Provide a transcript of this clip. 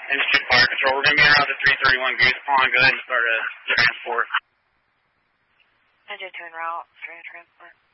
Institute Fire Control. We're going to be around the 331 Goose Pond. Go ahead and start a transport. Engine 2 en route, starting a transport.